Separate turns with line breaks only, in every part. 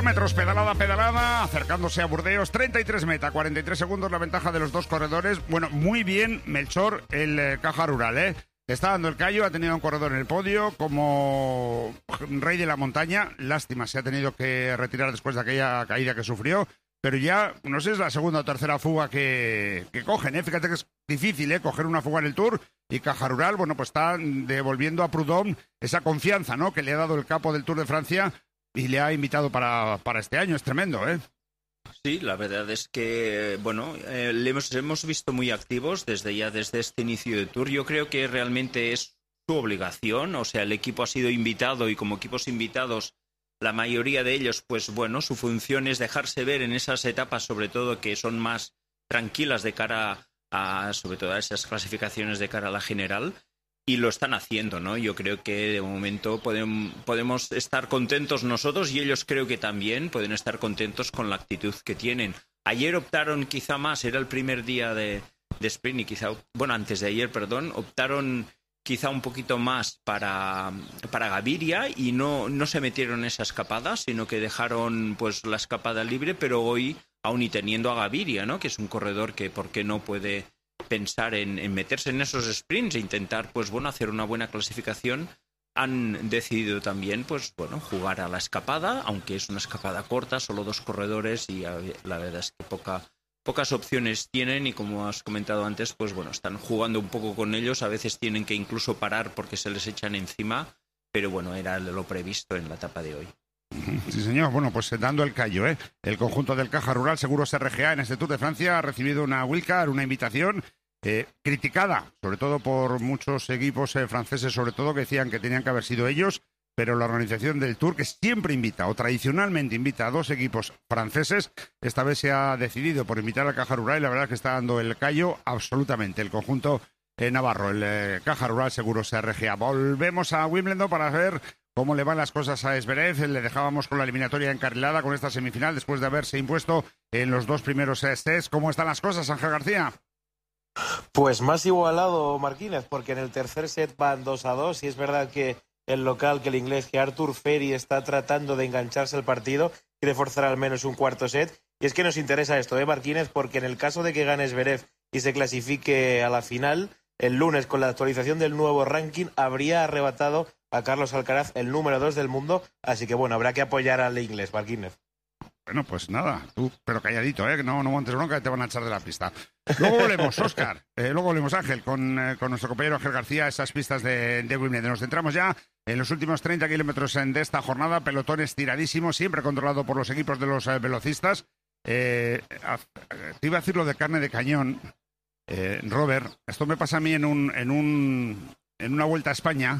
kilómetros, pedalada, acercándose a Burdeos, 33 meta, 43 segundos la ventaja de los dos corredores. Bueno, muy bien Melchor, el Caja Rural, ¿eh? Está dando el callo, ha tenido un corredor en el podio como rey de la montaña. Lástima, se ha tenido que retirar después de aquella caída que sufrió. Pero ya, no sé, es la segunda o tercera fuga que cogen, ¿eh? Fíjate que es difícil, ¿eh? Coger una fuga en el Tour. Y Caja Rural, bueno, pues está devolviendo a Prudhomme esa confianza, ¿no? Que le ha dado el capo del Tour de Francia y le ha invitado para este año. Es tremendo, ¿eh?
Sí, la verdad es que, bueno, le hemos visto muy activos desde este inicio de Tour. Yo creo que realmente es su obligación, o sea, el equipo ha sido invitado y como equipos invitados, la mayoría de ellos, pues bueno, su función es dejarse ver en esas etapas, sobre todo que son más tranquilas de cara a, sobre todo a esas clasificaciones de cara a la general. Y lo están haciendo, ¿no? Yo creo que de momento podemos estar contentos nosotros y ellos creo que también pueden estar contentos con la actitud que tienen. Ayer optaron quizá más, era el primer día de sprint y quizá, bueno, antes de ayer, perdón, optaron quizá un poquito más para Gaviria y no se metieron en esa escapada, sino que dejaron pues la escapada libre, pero hoy, aún y teniendo a Gaviria, ¿no? Que es un corredor que, ¿por qué no puede pensar en meterse en esos sprints e intentar, pues bueno, hacer una buena clasificación? Han decidido también, pues bueno, jugar a la escapada, aunque es una escapada corta, solo dos corredores y la verdad es que pocas opciones tienen y como has comentado antes, pues bueno, están jugando un poco con ellos, a veces tienen que incluso parar porque se les echan encima, pero bueno, era lo previsto en la etapa de hoy.
Sí, señor. Bueno, pues dando el callo, ¿eh? El conjunto del Caja Rural Seguros RGA en este Tour de Francia ha recibido una wildcard, una invitación criticada, sobre todo por muchos equipos franceses, sobre todo, que decían que tenían que haber sido ellos, pero la organización del Tour, que siempre invita, o tradicionalmente invita a dos equipos franceses, esta vez se ha decidido por invitar al Caja Rural y la verdad es que está dando el callo absolutamente el conjunto navarro, el Caja Rural Seguros RGA. Volvemos a Wimbledon para ver cómo le van las cosas a Zverev. Le dejábamos con la eliminatoria encarrilada con esta semifinal después de haberse impuesto en los dos primeros sets. ¿Cómo están las cosas, Ángel García?
Pues más igualado, Martínez, porque en el tercer set van 2-2 y es verdad que el local, que el inglés, que Arthur Ferry está tratando de engancharse al partido, quiere forzar al menos un cuarto set. Y es que nos interesa esto, Martínez, porque en el caso de que gane Zverev y se clasifique a la final, el lunes, con la actualización del nuevo ranking, habría arrebatado a Carlos Alcaraz el número 2 del mundo. Así que, bueno, habrá que apoyar al inglés, Martínez.
Bueno, pues nada, tú, pero calladito, que no montes bronca, que te van a echar de la pista. Luego volvemos, Óscar, luego volvemos, Ángel, con nuestro compañero Ángel García, esas pistas de Wimbledon. Nos centramos ya en los últimos 30 kilómetros de esta jornada, pelotón estiradísimo, siempre controlado por los equipos de los velocistas. Te iba a decir lo de carne de cañón, Robert, esto me pasa a mí en una vuelta a España.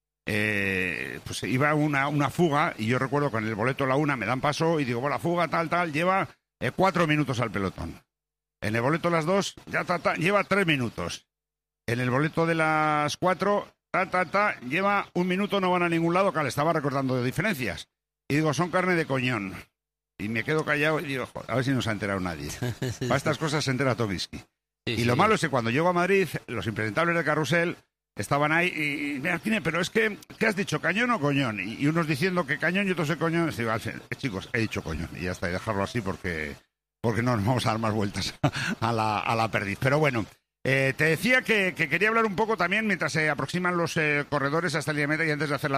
Pues iba una fuga y yo recuerdo que en el boleto la una me dan paso y digo, bueno, la fuga tal, lleva 4 minutos al pelotón. En el boleto de las 2 ya lleva 3 minutos. En el boleto de las 4 lleva 1 minuto, no van a ningún lado, que le estaba recordando de diferencias. Y digo, son carne de coñón. Y me quedo callado y digo, joder, a ver si no se ha enterado nadie. Para estas cosas se entera Tomiski. Y lo malo es que cuando llego a Madrid, los impresentables de Carrusel estaban ahí y Martínez, pero es que, ¿qué has dicho? ¿Cañón o coñón? Y unos diciendo que cañón y otros que coñón. Y digo, chicos, he dicho coñón. Y ya está, y dejarlo así porque no nos vamos a dar más vueltas a la perdiz. Pero bueno, te decía que quería hablar un poco también, mientras se aproximan los corredores hasta el día meta y antes de hacer la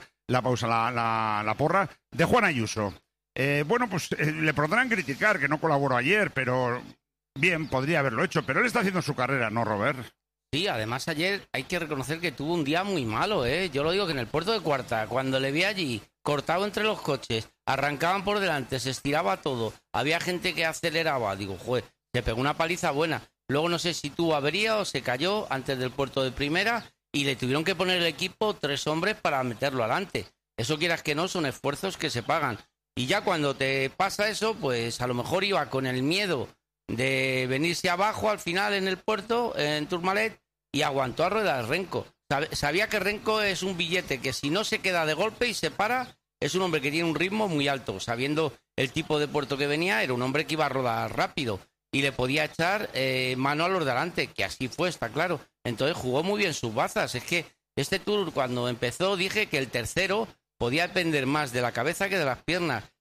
porra, de Juan Ayuso. Bueno, pues le podrán criticar que no colaboró ayer, pero bien, podría haberlo hecho. Pero él está haciendo su carrera, ¿no, Robert?
Sí, además ayer hay que reconocer que tuvo un día muy malo, ¿eh? Yo lo digo que en el puerto de Cuarta, cuando le vi allí, cortado entre los coches, arrancaban por delante, se estiraba todo, había gente que aceleraba, digo, joder, se pegó una paliza buena. Luego no sé si tuvo avería o se cayó antes del puerto de primera y le tuvieron que poner el equipo 3 hombres para meterlo adelante. Eso, quieras que no, son esfuerzos que se pagan. Y ya cuando te pasa eso, pues a lo mejor iba con el miedo de venirse abajo al final en el puerto, en Tourmalet, y aguantó a ruedas Renko. Sabía que Renko es un billete que si no se queda de golpe y se para, es un hombre que tiene un ritmo muy alto. Sabiendo el tipo de puerto que venía, era un hombre que iba a rodar rápido y le podía echar mano a los de adelante, que así fue, está claro. Entonces jugó muy bien sus bazas. Es que este Tour, cuando empezó, dije que el tercero podía depender más de la cabeza que de las piernas.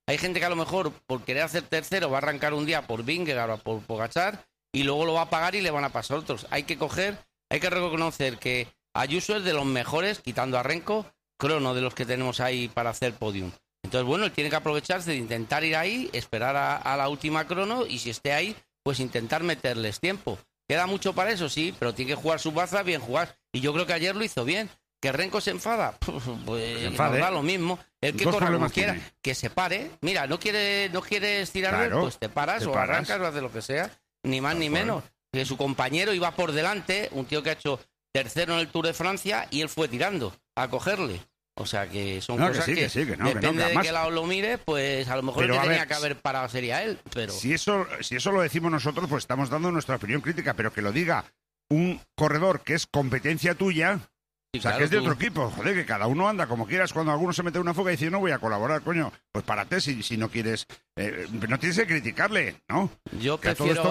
Hay gente que a lo mejor por querer hacer tercero va a arrancar un día por Vingegaard o por Pogačar y luego lo va a pagar y le van a pasar otros. Hay que reconocer que Ayuso es de los mejores, quitando a Renko, crono de los que tenemos ahí para hacer podium. Entonces, bueno, él tiene que aprovecharse de intentar ir ahí, esperar a la última crono y si esté ahí, pues intentar meterles tiempo. ¿Queda mucho para eso? Sí, pero tiene que jugar su baza bien jugar. Y yo creo que ayer lo hizo bien. ¿Que Renko se enfada? Pues da lo mismo. El que corra como quiera, que se pare. Mira, no quieres tirar, claro, pues te paras o arrancas o haces lo que sea. Ni más ni menos. Que su compañero iba por delante, un tío que ha hecho tercero en el Tour de Francia, y él fue tirando a cogerle. O sea, que son cosas que depende de qué lado lo mire, pues a lo mejor el que tenía que haber parado sería él. Pero
si eso lo decimos nosotros, pues estamos dando nuestra opinión crítica, pero que lo diga un corredor que es competencia tuya... Sí, o sea, claro, que es de otro equipo, joder, que cada uno anda como quieras. Cuando alguno se mete en una fuga y dice, no voy a colaborar, coño, pues párate si no quieres. No tienes que criticarle, ¿no?
Yo prefiero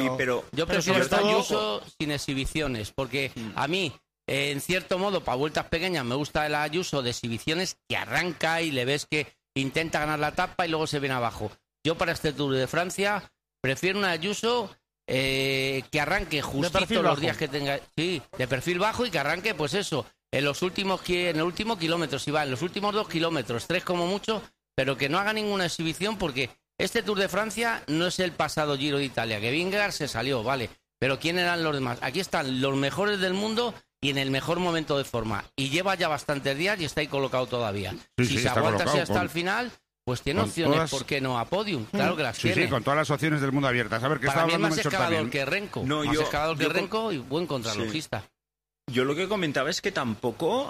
a Ayuso sin exhibiciones, porque a mí, en cierto modo, para vueltas pequeñas, me gusta el Ayuso de exhibiciones que arranca y le ves que intenta ganar la etapa y luego se viene abajo. Yo para este Tour de Francia prefiero un Ayuso... que arranque justito los días que tenga, sí, de perfil bajo, y que arranque, pues eso, en el último kilómetro, si va, en los últimos 2 kilómetros, 3 como mucho, pero que no haga ninguna exhibición, porque este Tour de Francia no es el pasado Giro de Italia, que Vingegaard se salió, vale, pero ¿quién eran los demás? Aquí están los mejores del mundo y en el mejor momento de forma, y lleva ya bastantes días y está ahí colocado todavía. Si se aguanta así hasta el final... Pues tiene opciones, ¿por qué no? A podium, claro que las tiene.
Sí, con todas las opciones del mundo abiertas. A ver, ¿qué está hablando
más escalador que Renko. Más escalador que Renko y buen contrarrelojista.
Yo lo que comentaba es que tampoco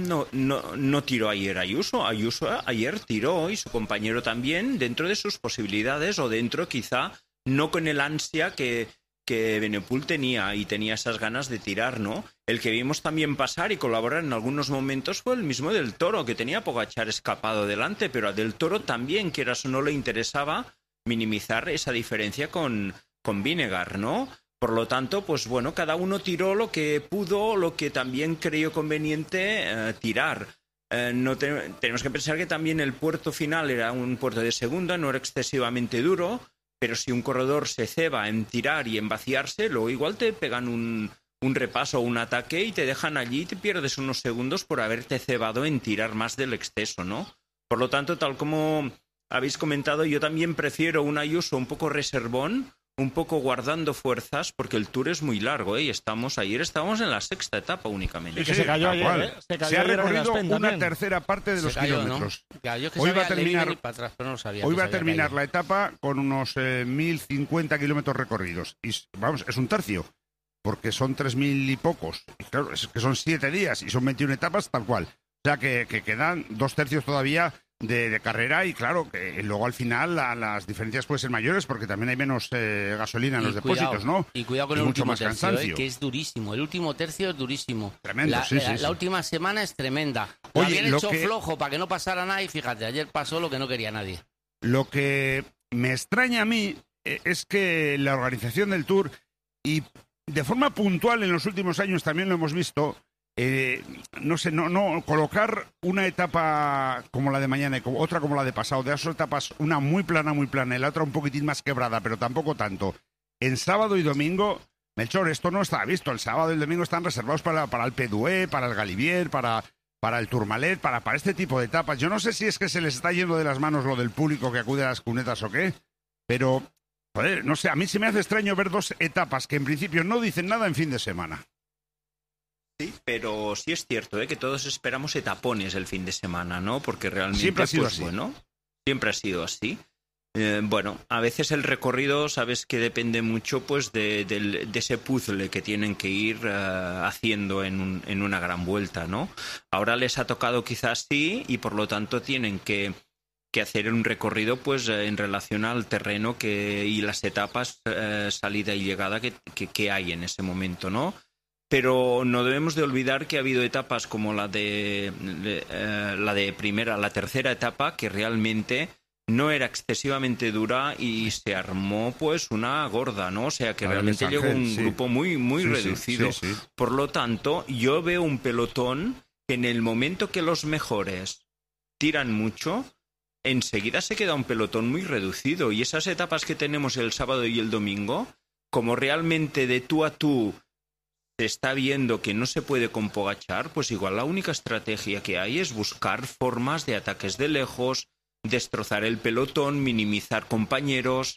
no tiró ayer Ayuso. Ayuso ayer tiró, y su compañero también, dentro de sus posibilidades, o dentro quizá no con el ansia que Benepul tenía, y tenía esas ganas de tirar, ¿no? El que vimos también pasar y colaborar en algunos momentos fue el mismo Del Toro, que tenía a Pogačar escapado delante, pero a Del Toro también, quieras o no, le interesaba minimizar esa diferencia con Vingegaard, ¿no? Por lo tanto, pues bueno, cada uno tiró lo que pudo, lo que también creyó conveniente tirar. Tenemos que pensar que también el puerto final era un puerto de segunda, no era excesivamente duro, pero si un corredor se ceba en tirar y en vaciarse, luego igual te pegan un repaso o un ataque y te dejan allí y te pierdes unos segundos por haberte cebado en tirar más del exceso, ¿no? Por lo tanto, tal como habéis comentado, yo también prefiero un Ayuso un poco reservón, un poco guardando fuerzas, porque el Tour es muy largo, ¿eh? Ayer estábamos en la 6ª etapa únicamente.
Y que se cayó ayer,
se ha recorrido una tercera parte de los kilómetros.
¿No? Claro, hoy va a terminar
la etapa con unos 1.050 kilómetros recorridos. Y vamos, es un tercio, porque son 3.000 y pocos. Y claro, es que son 7 días y son 21 etapas tal cual. O sea que quedan 2 tercios todavía de carrera, y claro, que luego al final las diferencias pueden ser mayores porque también hay menos gasolina en los depósitos, ¿no?
Y cuidado con el último tercio, que es durísimo. El último tercio es durísimo.
Tremendo,
la última semana es tremenda. Oye, habían hecho flojo para que no pasara nada y fíjate, ayer pasó lo que no quería nadie.
Lo que me extraña a mí es que la organización del Tour, y de forma puntual en los últimos años también lo hemos visto, no colocar una etapa como la de mañana y otra como la de pasado, de esas etapas, una muy plana y la otra un poquitín más quebrada, pero tampoco tanto, en sábado y domingo. Melchor, esto no está visto. El sábado y el domingo están reservados para el Péduez, para el Galibier, para el Tourmalet, para este tipo de etapas. Yo no sé si es que se les está yendo de las manos lo del público que acude a las cunetas o qué, pero joder, no sé, a mí se me hace extraño ver 2 etapas que en principio no dicen nada en fin de semana.
Sí, pero sí es cierto, que todos esperamos etapones el fin de semana, ¿no? Porque realmente
siempre ha sido así.
Bueno, siempre ha sido así. Bueno, a veces el recorrido, sabes que depende mucho pues de ese puzzle que tienen que ir haciendo en una gran vuelta, ¿no? Ahora les ha tocado quizás sí, y por lo tanto tienen que hacer un recorrido pues en relación al terreno y las etapas salida y llegada que hay en ese momento, ¿no? Pero no debemos de olvidar que ha habido etapas como la tercera etapa, que realmente no era excesivamente dura y se armó pues una gorda, ¿no? O sea que realmente llegó un grupo muy, muy reducido.
Sí.
Por lo tanto, yo veo un pelotón que en el momento que los mejores tiran mucho, enseguida se queda un pelotón muy reducido. Y esas etapas que tenemos el sábado y el domingo, como realmente de tú a tú se está viendo que no se puede con Pogačar, pues igual la única estrategia que hay es buscar formas de ataques de lejos, destrozar el pelotón, minimizar compañeros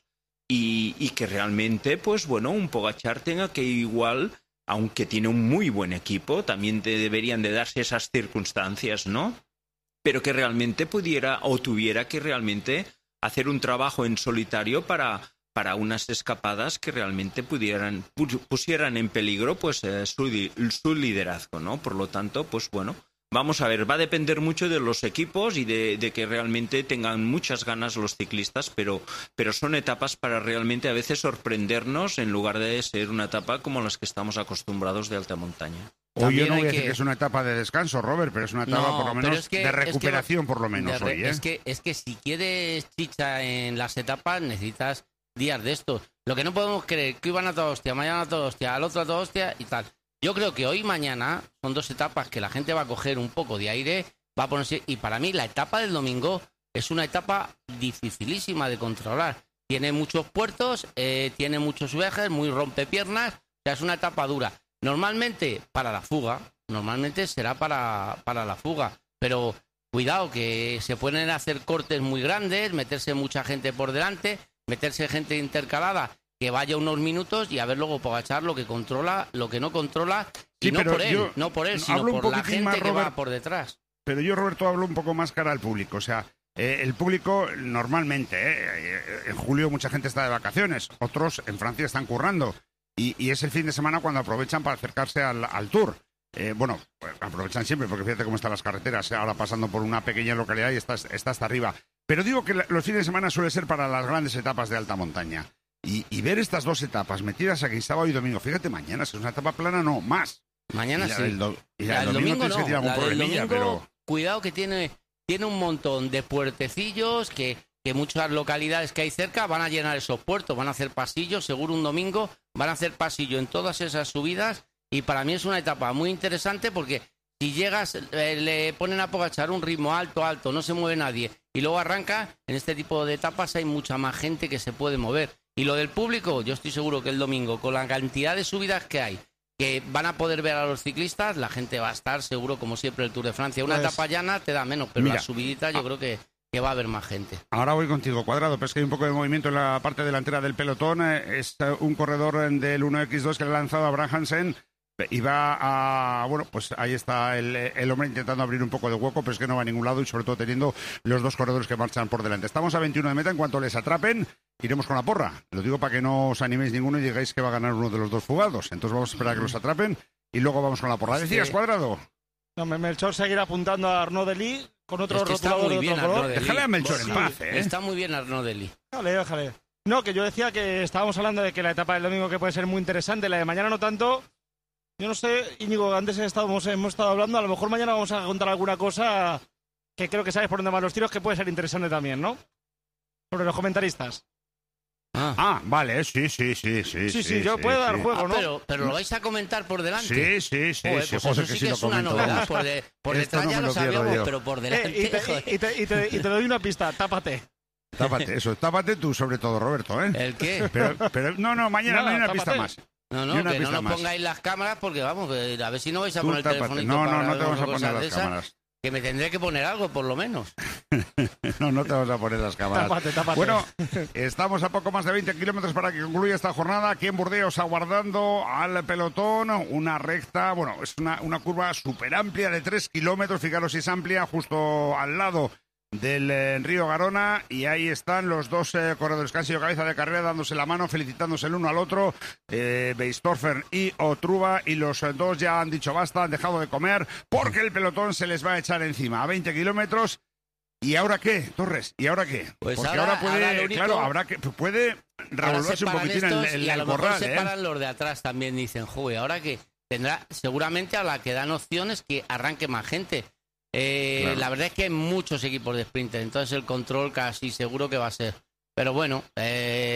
y que realmente, pues bueno, un Pogačar tenga que igual, aunque tiene un muy buen equipo, también deberían de darse esas circunstancias, ¿no? Pero que realmente pudiera o tuviera que realmente hacer un trabajo en solitario para unas escapadas que realmente pusieran en peligro pues su liderazgo, ¿no? Por lo tanto, pues bueno, vamos a ver, va a depender mucho de los equipos y de que realmente tengan muchas ganas los ciclistas, pero son etapas para realmente a veces sorprendernos en lugar de ser una etapa como las que estamos acostumbrados de alta montaña.
Hoy yo no voy a decir que es una etapa de descanso, Robert, pero es una etapa por lo menos de recuperación, por lo menos hoy, ¿eh?
Es que si quieres chicha en las etapas necesitas días de estos. Lo que no podemos creer que iban a toda hostia, mañana a toda hostia, al otro a toda hostia y tal. Yo creo que hoy y mañana son dos etapas que la gente va a coger un poco de aire, va a ponerse... Y para mí la etapa del domingo es una etapa dificilísima de controlar. Tiene muchos puertos, tiene muchos viajes, muy rompepiernas, o sea, es una etapa dura. Normalmente para la fuga, será para la fuga, pero cuidado que se pueden hacer cortes muy grandes, meterse mucha gente por delante, meterse gente intercalada que vaya unos minutos y a ver luego Pogačar lo que controla, lo que no controla, y sí, no por él, sino por la gente más, Robert, que va por detrás.
Pero yo, Roberto, hablo un poco más cara al público, o sea, el público normalmente, en julio mucha gente está de vacaciones, otros en Francia están currando. Y es el fin de semana cuando aprovechan para acercarse al Tour. Bueno, pues aprovechan siempre, porque fíjate cómo están las carreteras, ahora pasando por una pequeña localidad y está hasta arriba. Pero digo que los fines de semana suele ser para las grandes etapas de alta montaña. Y ver estas dos etapas metidas aquí sábado y domingo, fíjate, mañana, si es una etapa plana, no, más.
Mañana sí.
El domingo no, que algún problemilla, pero...
Cuidado que tiene un montón de puertecillos que muchas localidades que hay cerca van a llenar esos puertos, van a hacer pasillos, seguro un domingo van a hacer pasillo en todas esas subidas y para mí es una etapa muy interesante porque si llegas, le ponen a Pogačar un ritmo alto, no se mueve nadie y luego arranca, en este tipo de etapas hay mucha más gente que se puede mover. Y lo del público, yo estoy seguro que el domingo, con la cantidad de subidas que hay, que van a poder ver a los ciclistas, la gente va a estar seguro, como siempre, el Tour de Francia. Una etapa llana te da menos, pero mira, la subidita yo creo que va a haber más gente.
Ahora voy contigo, Cuadrado, pero es que hay un poco de movimiento en la parte delantera del pelotón. Es un corredor del 1X2 que le ha lanzado a Brad Hansen y va a... Bueno, pues ahí está el hombre intentando abrir un poco de hueco, pero es que no va a ningún lado y sobre todo teniendo los dos corredores que marchan por delante. Estamos a 21 de meta, en cuanto les atrapen, iremos con la porra. Lo digo para que no os animéis ninguno y digáis que va a ganar uno de los dos fugados. Entonces vamos a esperar a que los atrapen y luego vamos con la porra. ¿Decías, Cuadrado?
No, Melchor seguirá apuntando a Arnaud Delis con otro rotulador de otro color.
Déjale a Melchor en paz,
Está muy bien Arnaud Delis.
Déjale. No, que yo decía que estábamos hablando de que la etapa del domingo que puede ser muy interesante, la de mañana no tanto. Yo no sé, Íñigo, antes hemos estado hablando, a lo mejor mañana vamos a contar alguna cosa que creo que sabes por dónde van los tiros, que puede ser interesante también, ¿no? Sobre los comentaristas.
Vale, sí,
yo puedo dar juego, ¿no?
Pero lo vais a comentar por delante.
Sí.
Pues eso sí que es una novedad. Por detrás ya lo sabíamos, pero por delante.
Y te doy una pista, tápate.
Tápate tú sobre todo, Roberto, ¿eh?
¿El qué?
Pero no, mañana no hay una pista más.
No, que no nos pongáis las cámaras porque vamos, a ver si no vais a poner el telefonito.
No te vamos a poner las cámaras.
Que me tendré que poner algo, por lo menos.
No te vas a poner las cámaras.
Tápate.
Bueno, estamos a poco más de 20 kilómetros para que concluya esta jornada. Aquí en Burdeos, aguardando al pelotón. Una recta, bueno, es una curva súper amplia de 3 kilómetros. Fijaros si es amplia, justo al lado del río Garona, y ahí están los dos corredores que han sido cabeza de carrera dándose la mano, felicitándose el uno al otro, Weistorfer y Otruba, y los dos ya han dicho basta, han dejado de comer porque el pelotón se les va a echar encima a 20 kilómetros. ¿Y ahora qué, Torres? ¿Y ahora qué?
Pues
porque ahora puede, puede revolverse un poquitín el corral,
se paran los de atrás también, dicen, joder, ahora que tendrá, seguramente a la que dan opciones que arranque más gente. Claro. La verdad es que hay muchos equipos de sprinter, entonces el control casi seguro que va a ser. Pero bueno,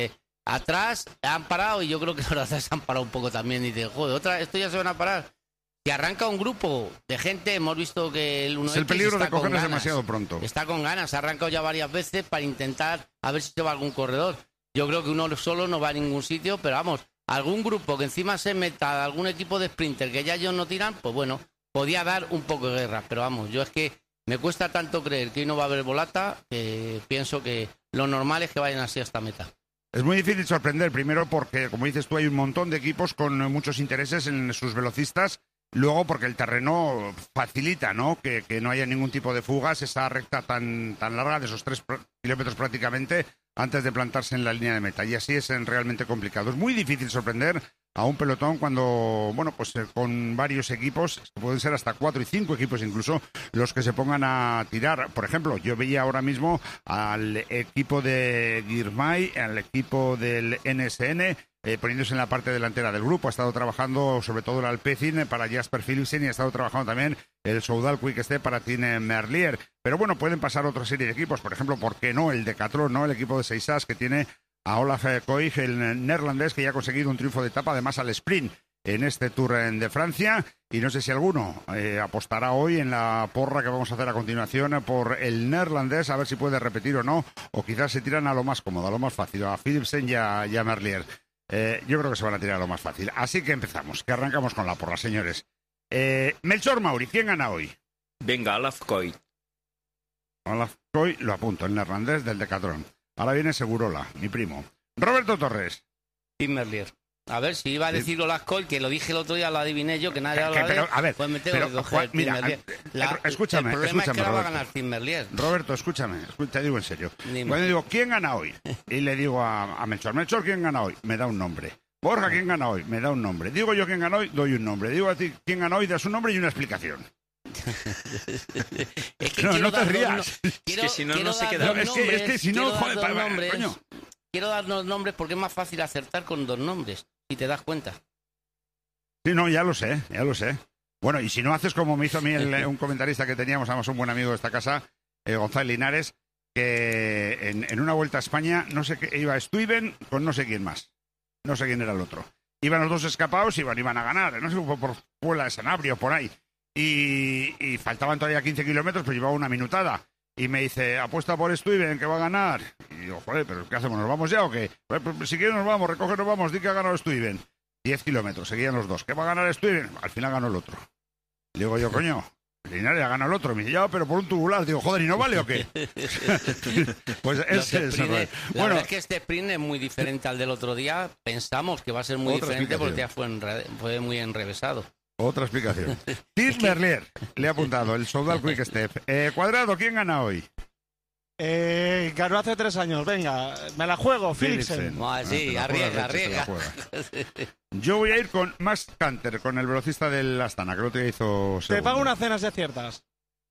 atrás han parado y yo creo que ahora atrás han parado un poco también. Y dicen, joder, esto ya se van a parar. Si arranca un grupo de gente, hemos visto que el 1X
Es el peligro
está
de
con
cogerles
ganas.
demasiado pronto.
Está con ganas, ha arrancado ya varias veces para intentar a ver si se va algún corredor. Yo creo que uno solo no va a ningún sitio, pero vamos, algún grupo que encima se meta, algún equipo de sprinter que ya ellos no tiran, pues bueno, podía dar un poco de guerra. Pero vamos, yo es que me cuesta tanto creer que hoy no va a haber volata, que pienso que lo normal es que vayan así hasta meta.
Es muy difícil sorprender, primero porque, como dices tú, hay un montón de equipos con muchos intereses en sus velocistas. Luego, porque el terreno facilita, ¿no? Que no haya ningún tipo de fugas, esa recta tan larga de esos 3 kilómetros prácticamente antes de plantarse en la línea de meta. Y así es realmente complicado. Es muy difícil sorprender a un pelotón cuando, bueno, pues con varios equipos, pueden ser hasta 4 y 5 equipos incluso, los que se pongan a tirar. Por ejemplo, yo veía ahora mismo al equipo de Girmay, al equipo del NSN, poniéndose en la parte delantera del grupo. Ha estado trabajando sobre todo el Alpecin para Jasper Philipsen y ha estado trabajando también el Soudal Quick Step para Tim Merlier. Pero bueno, pueden pasar otra serie de equipos. Por ejemplo, ¿por qué no? El Decathlon, ¿no? El equipo de Seisas que tiene a Olaf Koig, el neerlandés, que ya ha conseguido un triunfo de etapa, además al sprint en este Tour de Francia. Y no sé si alguno apostará hoy en la porra que vamos a hacer a continuación por el neerlandés, a ver si puede repetir o no, o quizás se tiran a lo más cómodo, a lo más fácil, a Philipsen y a Merlier. Yo creo que se van a tirar a lo más fácil. Así que empezamos, que arrancamos con la porra, señores. Melchor Mauri, ¿quién gana hoy?
Venga, Olaf Koig.
Olaf Koig, lo apunto, el neerlandés del Decathlon. Ahora viene Segurola, mi primo. Roberto Torres.
Tim Merlier. A ver, si iba a decir Olaf Koig, que lo dije el otro día, lo adiviné yo, que nadie habla de él,
a ver,
pues me tengo que coger
mira,
Tim Merlier.
escúchame,
el problema es que la va a
Roberto.
ganar Tim Merlier.
Roberto, escúchame, te digo en serio.
Dime.
Cuando digo, ¿quién gana hoy? Y le digo a Melchor, ¿quién gana hoy? Me da un nombre. Borja, ¿quién gana hoy? Me da un nombre. Digo yo quién gana hoy, doy un nombre. Digo a ti, ¿quién gana hoy? Das un nombre y una explicación.
Es que
No,
quiero
no te
dar
rías.
que si no, no se
dar
queda.
dos
Es que si no,
quiero dar
joder,
dos nombres.
coño.
Quiero dar dos nombres porque es más fácil acertar con dos nombres, si te das cuenta.
Sí, no, ya lo sé. Bueno, y si no haces como me hizo a mí un comentarista que teníamos, además un buen amigo de esta casa, Gonzalo Linares, que en una vuelta a España, no sé qué, iba Stuyven con no sé quién más. No sé quién era el otro. Iban los dos escapados y iban a ganar, no sé, por Puebla de Sanabria o por ahí. Y faltaban todavía 15 kilómetros, pues llevaba una minutada. Y me dice, apuesta por Stuyven, que va a ganar. Y digo, joder, ¿pero qué hacemos? ¿Nos vamos ya o qué? Pues, si quieres nos vamos, nos vamos, di que ha ganado Stuyven. 10 kilómetros, seguían los dos. ¿Qué va a ganar Stuyven? Al final ganó el otro. Le digo yo, coño, Linares ha ganado el otro. Me dice, ya, pero por un tubular. Digo, joder, ¿y no vale o qué? Pues ese es el...
La verdad es que este sprint es muy diferente al del otro día. Pensamos que va a ser muy
Otra
diferente porque ya
explicación.
fue muy enrevesado.
Otra explicación. Tim Merlier, le he apuntado, el Soudal Quick Step. Cuadrado, ¿quién gana hoy?
Ganó hace 3 años, venga, me la juego, Philipsen.
Sí,
Te la
arriesga.
juegas. Yo voy a ir con Max Canter, con el velocista del Astana, que el otro día hizo
Te
segundo.
pago unas cenas de ciertas.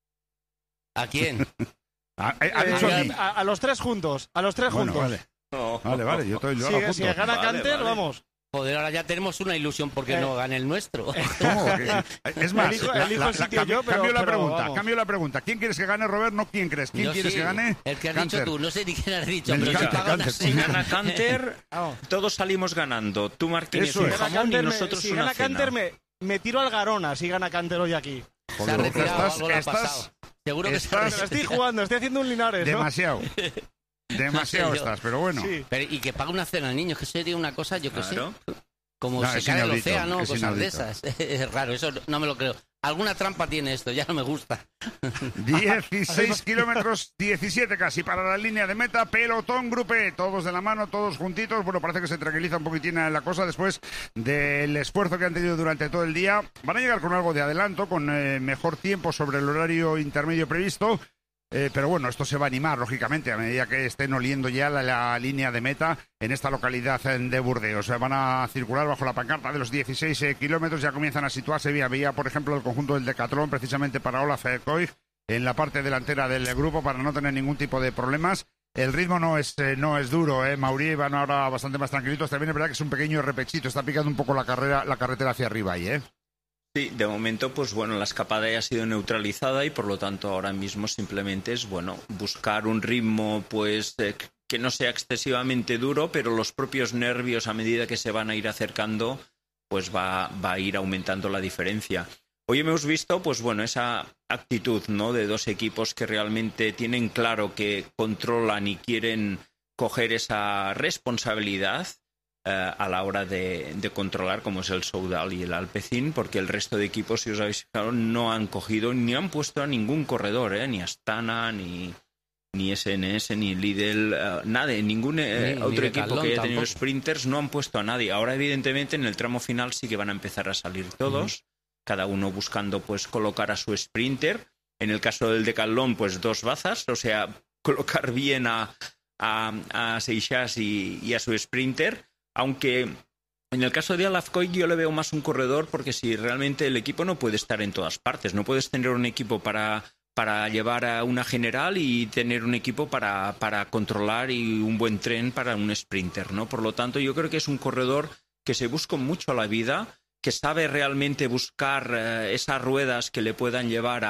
¿A quién?
Ha dicho a mí.
A los tres juntos,
Bueno, vale.
No.
Vale, yo lo apunto.
Si gana
Vale,
Canter,
vale.
vamos.
Joder, ahora ya tenemos una ilusión porque no gane el nuestro.
¿Cómo? Es más,
Elijo el sitio yo, pero vamos.
cambio la pregunta. ¿Quién quieres que gane, Robert? No, ¿quién crees? ¿Quién
Yo
quieres
sí,
que gane?
El que has
Canter.
dicho tú, no sé ni quién has dicho,
El
pero
Canter,
si paga una
Canter.
Si
cena.
gana Canter,
Vamos.
todos salimos ganando. Tú, Martínez,
Eso
un
es.
jamón y nosotros
si
una
gana
cena.
Canter, me tiro al Garona si gana Canter hoy aquí.
Se ha
Joder,
retirado,
estás-
algo le ha
estás-
pasado. Seguro que se ha
estás-
Me la
retirado.
estoy jugando, estoy haciendo un Linares, ¿no?
Demasiado. Demasiado
No sé yo.
estás, pero bueno.
Sí.
Pero, y que paga una cena al niño, que sería una cosa, yo que
Claro.
sé. Como
No,
se
es
cae el
inaudito,
océano,
es
cosas
inaudito.
de esas. Es raro, eso no me lo creo. Alguna trampa tiene esto, ya no me gusta.
16 kilómetros, 17 casi para la línea de meta, pelotón grupé, todos de la mano, todos juntitos. Bueno, parece que se tranquiliza un poquitín la cosa después del esfuerzo que han tenido durante todo el día. Van a llegar con algo de adelanto, con mejor tiempo sobre el horario intermedio previsto. Pero bueno, esto se va a animar, lógicamente, a medida que estén oliendo ya la línea de meta en esta localidad de Burdeos. Van a circular bajo la pancarta de los 16 kilómetros, ya comienzan a situarse vía, por ejemplo, el conjunto del Decathlon, precisamente para Olaf Koig, en la parte delantera del grupo, para no tener ningún tipo de problemas. El ritmo no es duro, Mauri van ahora bastante más tranquilitos. También es verdad que es un pequeño repechito, está picando un poco la carretera hacia arriba ahí,
Sí, de momento, pues bueno, la escapada ya ha sido neutralizada y por lo tanto ahora mismo simplemente es, bueno, buscar un ritmo, pues, que no sea excesivamente duro, pero los propios nervios a medida que se van a ir acercando, pues va a ir aumentando la diferencia. Hoy hemos visto, pues bueno, esa actitud, ¿no?, de dos equipos que realmente tienen claro que controlan y quieren coger esa responsabilidad a la hora de controlar, como es el Soudal y el Alpecin, porque el resto de equipos, si os habéis fijado, no han cogido ni han puesto a ningún corredor, ni Astana, ni SNS, ni Lidl, nada, ningún otro equipo que haya tenido sprinters no han puesto a nadie. Ahora, evidentemente, en el tramo final sí que van a empezar a salir todos, cada uno buscando pues colocar a su sprinter. En el caso del Decathlon, pues 2 bazas, o sea, colocar bien a Seixas y a su sprinter, aunque en el caso de Alafcoy yo le veo más un corredor, porque si realmente el equipo no puede estar en todas partes, no puedes tener un equipo para llevar a una general y tener un equipo para controlar y un buen tren para un sprinter, ¿no? Por lo tanto, yo creo que es un corredor que se busca mucho la vida, que sabe realmente buscar esas ruedas que le puedan llevar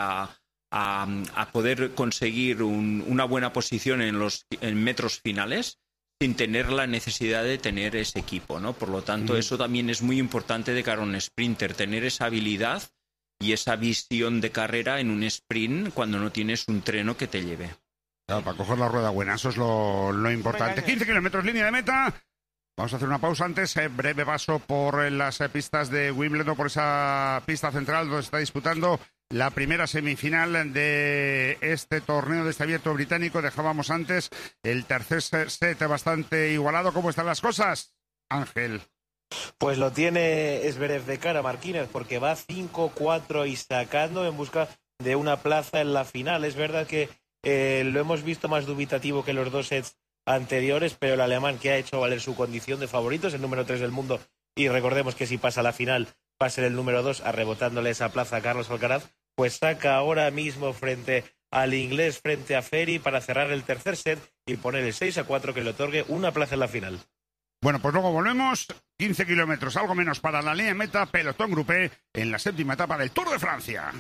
a poder conseguir una buena posición en metros finales, sin tener la necesidad de tener ese equipo, ¿no? Por lo tanto, eso también es muy importante de cara a un sprinter, tener esa habilidad y esa visión de carrera en un sprint cuando no tienes un treno que te lleve.
Claro, para coger la rueda buena, eso es lo importante. 15 kilómetros, línea de meta. Vamos a hacer una pausa antes, breve paso por las pistas de Wimbledon, por esa pista central donde se está disputando la primera semifinal de este torneo, de este abierto británico. Dejábamos antes el tercer set bastante igualado. ¿Cómo están las cosas, Ángel?
Pues lo tiene Zverev de cara, Marquínez, porque va 5-4 y sacando en busca de una plaza en la final. Es verdad que lo hemos visto más dubitativo que los 2 sets anteriores, pero el alemán, que ha hecho valer su condición de favorito, es el número 3 del mundo, y recordemos que si pasa a la final va a ser el número 2, arrebotándole esa plaza a Carlos Alcaraz, pues saca ahora mismo frente al inglés, frente a Ferry, para cerrar el tercer set y poner el 6-4 que le otorgue una plaza en la final.
Bueno, pues luego volvemos. 15 kilómetros, algo menos para la línea de meta, pelotón grupé en la séptima etapa del Tour de Francia.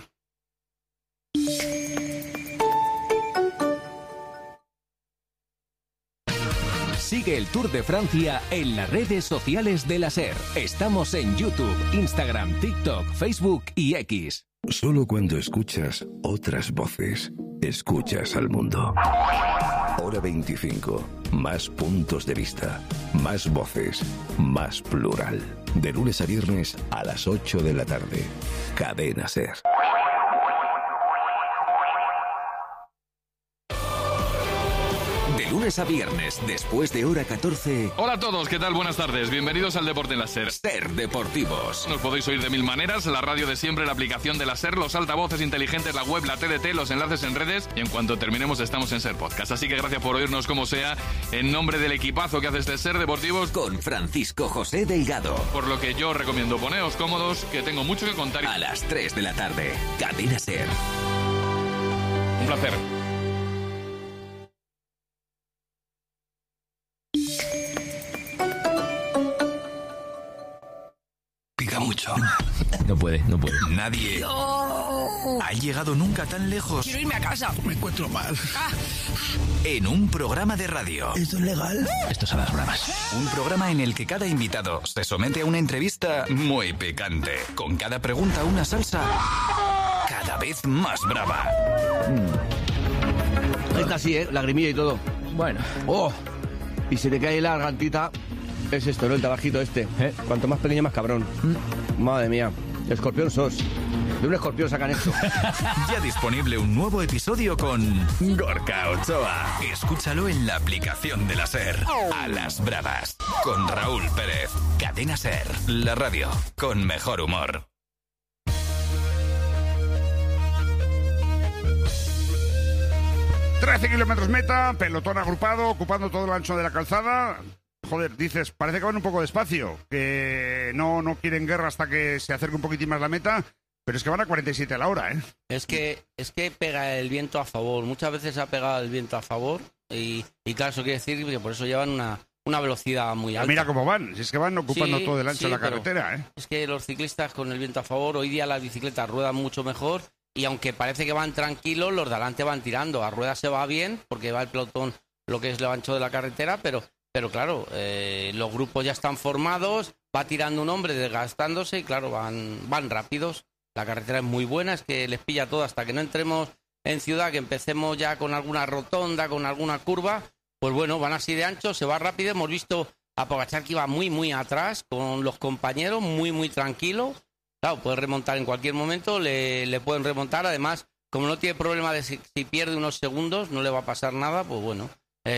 Sigue el Tour de Francia en las redes sociales de la SER. Estamos en YouTube, Instagram, TikTok, Facebook y X.
Solo cuando escuchas otras voces, escuchas al mundo. Hora 25. Más puntos de vista, más voces, más plural. De lunes a viernes a las 8 de la tarde. Cadena SER.
De lunes a viernes, después de hora 14.
Hola a todos, ¿qué tal? Buenas tardes. Bienvenidos al Deporte en la SER.
SER Deportivos.
Nos podéis oír de 1000 maneras, la radio de siempre, la aplicación de la SER, los altavoces inteligentes, la web, la TDT, los enlaces en redes, y en cuanto terminemos estamos en SER Podcast. Así que gracias por oírnos como sea, en nombre del equipazo que hace este SER Deportivos,
con Francisco José Delgado.
Por lo que yo recomiendo poneos cómodos, que tengo mucho que contar.
A las 3 de la tarde, Cadena SER.
Un placer.
Pica mucho.
No puede.
Nadie ha llegado nunca tan lejos.
Quiero irme a casa.
Me encuentro mal. En un programa de radio.
¿Esto es legal? Esto son las bravas.
Un programa en el que cada invitado se somete a una entrevista muy picante. Con cada pregunta una salsa cada vez más brava.
Está así, lagrimilla y todo. Bueno. ¡Oh! Y se le cae la gargantita. Es esto, ¿no? El tabajito este. Cuanto más pequeño, más cabrón. Madre mía. Escorpión sos. De un escorpión sacan esto.
Ya disponible un nuevo episodio con Gorka Ochoa. Escúchalo en la aplicación de la SER. A las bravas. Con Raúl Pérez. Cadena SER. La radio con mejor humor.
...13 kilómetros meta, pelotón agrupado, ocupando todo el ancho de la calzada. Joder, dices, parece que van un poco despacio, que no quieren guerra hasta que se acerque un poquitín más la meta, pero es que van a 47 a la hora, ¿eh?
Es que pega el viento a favor. Muchas veces ha pegado el viento a favor y claro, eso quiere decir que por eso llevan una velocidad muy alta.
Mira cómo van, si es que van ocupando todo el ancho de la carretera, ¿eh?
Es que los ciclistas con el viento a favor, hoy día las bicicletas ruedan mucho mejor y aunque parece que van tranquilos, los de adelante van tirando. A ruedas se va bien porque va el pelotón lo que es lo ancho de la carretera, pero claro, los grupos ya están formados, va tirando un hombre desgastándose y claro, van rápidos. La carretera es muy buena, es que les pilla todo hasta que no entremos en ciudad, que empecemos ya con alguna rotonda, con alguna curva, pues bueno, van así de ancho, se va rápido. Hemos visto a Pogačar que iba muy, muy atrás con los compañeros, muy, muy tranquilo. Claro, puede remontar en cualquier momento, le pueden remontar. Además, como no tiene problema de si pierde unos segundos, no le va a pasar nada, pues bueno,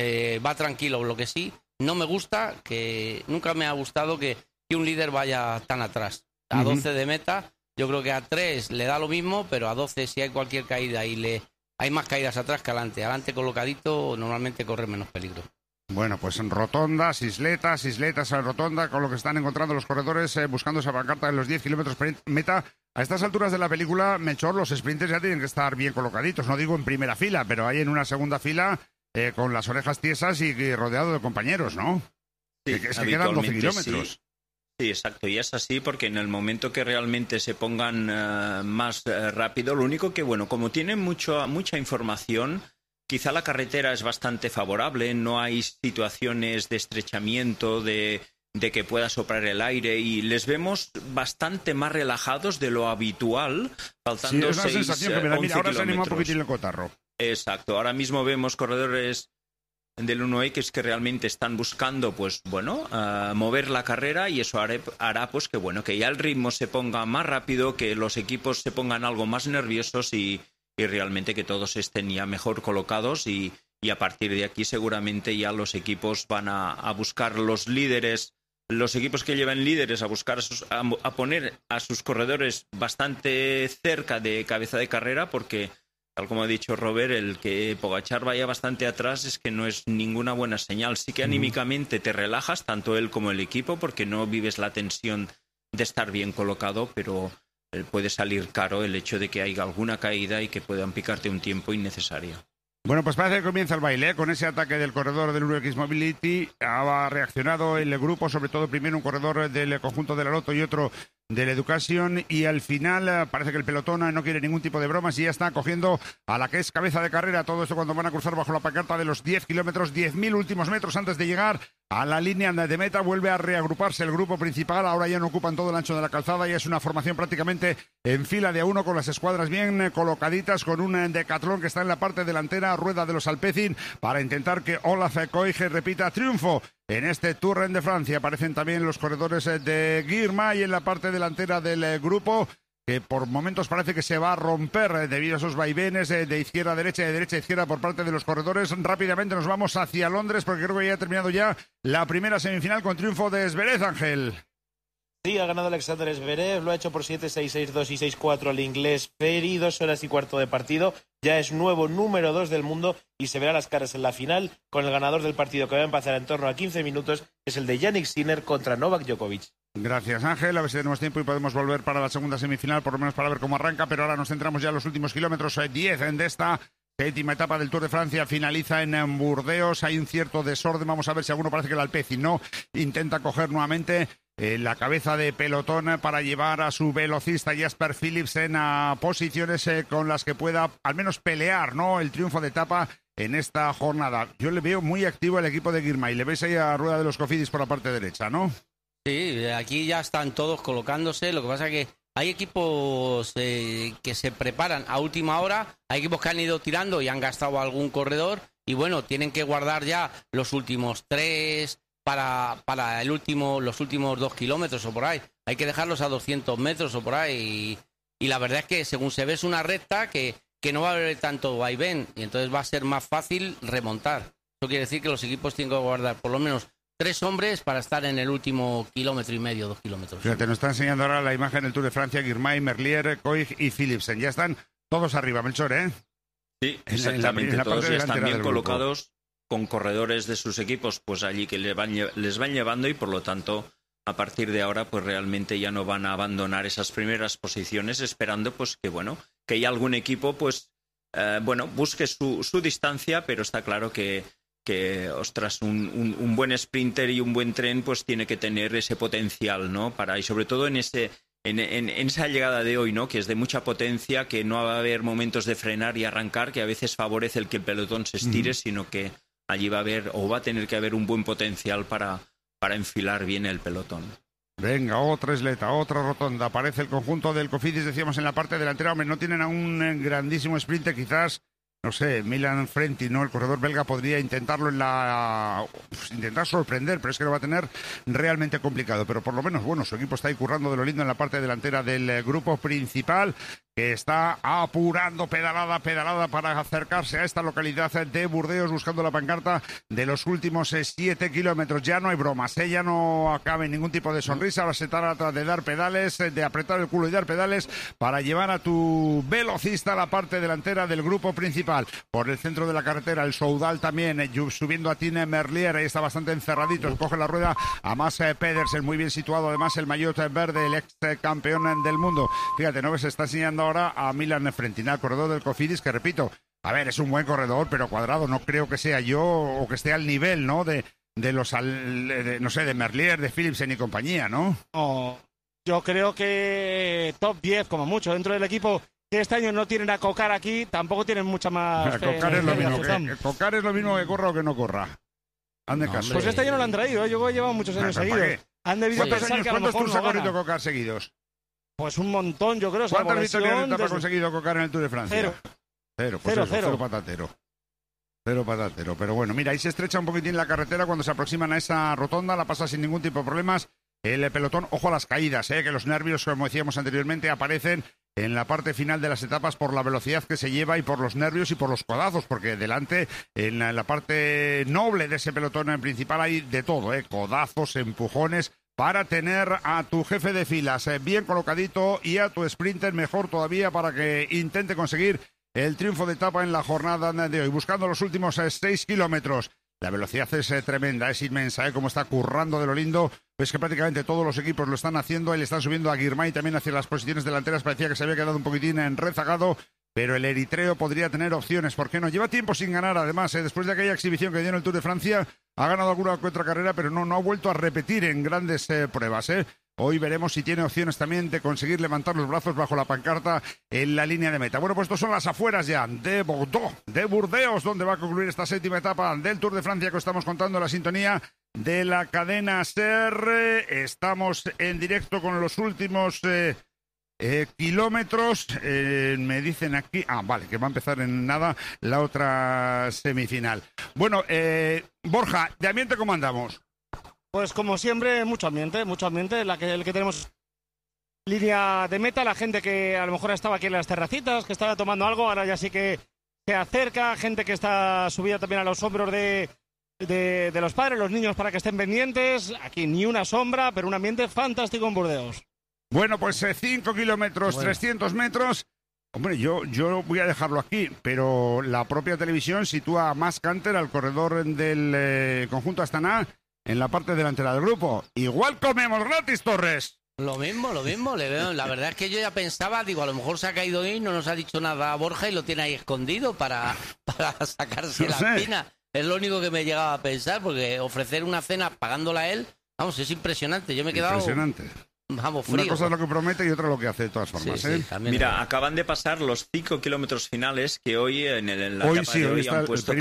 va tranquilo. Lo que sí, no me gusta, que nunca me ha gustado que un líder vaya tan atrás. A 12 de meta, yo creo que a 3 le da lo mismo, pero a 12 si hay cualquier caída y hay más caídas atrás que adelante. Adelante colocadito normalmente corre menos peligro.
Bueno, pues en rotondas, isletas a la rotonda, con lo que están encontrando los corredores buscando esa pancarta de los 10 kilómetros meta. A estas alturas de la película, Melchor, los sprinters ya tienen que estar bien colocaditos. No digo en primera fila, pero hay en una segunda fila con las orejas tiesas y rodeado de compañeros, ¿no?
Sí,
que quedan 12 kilómetros.
Sí. Sí, exacto, y es así porque en el momento que realmente se pongan más rápido, lo único que, bueno, como tienen mucha información, quizá la carretera es bastante favorable, no hay situaciones de estrechamiento, de que pueda soplar el aire y les vemos bastante más relajados de lo habitual, faltando 6
es una sensación que me da. Mira, ahora se anima un poquitín el cotarro.
Exacto, ahora mismo vemos corredores del 1X que realmente están buscando, pues bueno, mover la carrera y eso hará pues que bueno, que ya el ritmo se ponga más rápido, que los equipos se pongan algo más nerviosos y realmente que todos estén ya mejor colocados y a partir de aquí seguramente ya los equipos van a buscar los líderes, los equipos que llevan líderes a buscar a poner a sus corredores bastante cerca de cabeza de carrera porque tal como ha dicho Robert, el que Pogačar vaya bastante atrás es que no es ninguna buena señal. Sí que anímicamente te relajas, tanto él como el equipo, porque no vives la tensión de estar bien colocado, pero puede salir caro el hecho de que haya alguna caída y que puedan picarte un tiempo innecesario.
Bueno, pues parece que comienza el baile, con ese ataque del corredor del 1X Mobility. Ha reaccionado el grupo, sobre todo primero un corredor del conjunto de la Lotto y otro de la Education, y al final parece que el pelotón no quiere ningún tipo de bromas y ya está cogiendo a la que es cabeza de carrera. Todo esto cuando van a cruzar bajo la pancarta de los 10 kilómetros, 10.000 últimos metros antes de llegar a la línea de meta. Vuelve a reagruparse el grupo principal, ahora ya no ocupan todo el ancho de la calzada, ya es una formación prácticamente en fila de a uno, con las escuadras bien colocaditas, con un Decathlon que está en la parte delantera, rueda de los Alpecin, para intentar que Olaf Koige repita triunfo en este Tour de Francia. Aparecen también los corredores de Girmay en la parte delantera del grupo, que por momentos parece que se va a romper debido a esos vaivenes de izquierda a derecha y de derecha a izquierda por parte de los corredores. Rápidamente nos vamos hacia Londres porque creo que ya ha terminado ya la primera semifinal con triunfo de Zverev, Ángel.
Sí, ha ganado Alexander Zverev, lo ha hecho por 7-6, 6-2 y 6-4 al inglés Ferry, 2 horas y cuarto de partido. Ya es nuevo número 2 del mundo y se verá las caras en la final con el ganador del partido que va a empezar en torno a 15 minutos, que es el de Jannik Sinner contra Novak Djokovic.
Gracias, Ángel. A ver si tenemos tiempo y podemos volver para la segunda semifinal, por lo menos para ver cómo arranca, pero ahora nos centramos ya en los últimos kilómetros 10 de esta séptima etapa del Tour de Francia. Finaliza en Burdeos, hay un cierto desorden, vamos a ver si alguno, parece que el Alpecin no intenta coger nuevamente la cabeza de pelotón para llevar a su velocista Jasper Philipsen a posiciones con las que pueda al menos pelear, ¿no?, el triunfo de etapa en esta jornada. Yo le veo muy activo el equipo de Girmay. Le veis ahí a rueda de los Cofidis por la parte derecha, ¿no?
Sí, aquí ya están todos colocándose. Lo que pasa es que hay equipos que se preparan a última hora, hay equipos que han ido tirando y han gastado algún corredor y bueno, tienen que guardar ya los últimos 3 para los últimos 2 kilómetros o por ahí. Hay que dejarlos a 200 metros o por ahí y la verdad es que según se ve es una recta que no va a haber tanto vaivén y entonces va a ser más fácil remontar. Eso quiere decir que los equipos tienen que guardar por lo menos 3 hombres para estar en el último kilómetro y medio, 2 kilómetros.
Fíjate, nos está enseñando ahora la imagen del Tour de Francia, Girmay, Merlier, Koig y Philipsen. Ya están todos arriba, Melchor, ¿eh?
Sí, exactamente. Todos ya están bien colocados con corredores de sus equipos, pues allí que les van llevando y por lo tanto a partir de ahora pues realmente ya no van a abandonar esas primeras posiciones esperando pues que haya algún equipo pues busque su distancia, pero está claro que ostras, un buen sprinter y un buen tren pues tiene que tener ese potencial, ¿no? Y sobre todo en esa llegada de hoy, ¿no?, que es de mucha potencia, que no va a haber momentos de frenar y arrancar, que a veces favorece el que el pelotón se estire, sino que allí va a tener que haber un buen potencial para enfilar bien el pelotón.
Venga, otra isleta, otra rotonda. Aparece el conjunto del Cofidis, decíamos, en la parte delantera. Hombre, no tienen a un grandísimo sprinte, quizás, no sé, Milan Frenti, ¿no? El corredor belga podría intentarlo intentar sorprender, pero es que lo va a tener realmente complicado. Pero por lo menos, bueno, su equipo está ahí currando de lo lindo en la parte delantera del grupo principal, que está apurando pedalada para acercarse a esta localidad de Burdeos, buscando la pancarta de los últimos 7 kilómetros. Ya no hay bromas, ya no acabe ningún tipo de sonrisa. Ahora se trata de dar pedales, de apretar el culo y dar pedales para llevar a tu velocista a la parte delantera del grupo principal. Por el centro de la carretera, el Soudal también, subiendo a Tine Merlier, ahí está bastante encerradito, coge la rueda a Mas Pedersen, muy bien situado, además el maillot verde, el ex campeón del mundo. Fíjate, ¿no? Se está enseñando ahora a Milan Frentina, el corredor del Cofidis, que repito, a ver, es un buen corredor, pero Cuadrado no creo que sea yo o que esté al nivel, ¿no? De los, no sé, de Merlier, de Philipsen y compañía, ¿no?
No, yo creo que top 10 como mucho dentro del equipo. Que este año no tienen a Cocar aquí, tampoco tienen mucha más...
Cocar es lo mismo que corra o que no corra. Hazme caso.
Pues este año no lo han traído, yo he llevado muchos años seguidos. Han debido pensar que a lo mejor
¿Cuántos ha corrido Cocar seguidos?
Pues un montón, yo creo.
¿Cuántas victorias de etapa ha conseguido Cocar en el Tour de Francia? Cero, patatero. Cero patatero. Pero bueno, mira, ahí se estrecha un poquitín la carretera cuando se aproximan a esa rotonda, la pasa sin ningún tipo de problemas. El pelotón, ojo a las caídas, que los nervios, como decíamos anteriormente, aparecen en la parte final de las etapas por la velocidad que se lleva y por los nervios y por los codazos, porque delante, en la parte noble de ese pelotón principal, hay de todo, codazos, empujones, para tener a tu jefe de filas bien colocadito y a tu sprinter mejor todavía para que intente conseguir el triunfo de etapa en la jornada de hoy, buscando los últimos 6 kilómetros. La velocidad es tremenda, es inmensa, como está currando de lo lindo. Pues que prácticamente todos los equipos lo están haciendo y le están subiendo a Girmay también hacia las posiciones delanteras. Parecía que se había quedado un poquitín rezagado, pero el eritreo podría tener opciones. ¿Por qué no? Lleva tiempo sin ganar, además, después de aquella exhibición que dio en el Tour de Francia, ha ganado alguna que otra carrera, pero no ha vuelto a repetir en grandes pruebas. Hoy veremos si tiene opciones también de conseguir levantar los brazos bajo la pancarta en la línea de meta. Bueno, pues estos son las afueras ya de Bordeaux, de Burdeos, donde va a concluir esta 7ª etapa del Tour de Francia que estamos contando en la sintonía de la cadena SER. Estamos en directo con los últimos kilómetros. Me dicen aquí, vale, que va a empezar en nada la otra semifinal. Bueno, Borja, ¿de ambiente cómo andamos?
Pues como siempre, mucho ambiente, el que tenemos línea de meta, la gente que a lo mejor estaba aquí en las terracitas, que estaba tomando algo, ahora ya sí que se acerca, gente que está subida también a los hombros de los padres, los niños para que estén pendientes, aquí ni una sombra, pero un ambiente fantástico en Burdeos.
Bueno, pues 5 kilómetros, 300 metros. Hombre, yo voy a dejarlo aquí, pero la propia televisión sitúa a Mas Canter, al corredor del conjunto Astana, en la parte delantera del grupo. Igual comemos gratis, Torres.
Lo mismo, le veo. La verdad es que yo ya pensaba, digo, a lo mejor se ha caído hoy, no nos ha dicho nada a Borja y lo tiene ahí escondido para sacarse la espina. Es lo único que me llegaba a pensar, porque ofrecer una cena pagándola a él, vamos, es impresionante. Yo me he quedado...
Impresionante.
Vamos, frío.
Una cosa es lo que promete y otra lo que hace de todas formas.
Sí. Mira, acaban de pasar los 5 kilómetros finales que hoy en la etapa de hoy han puesto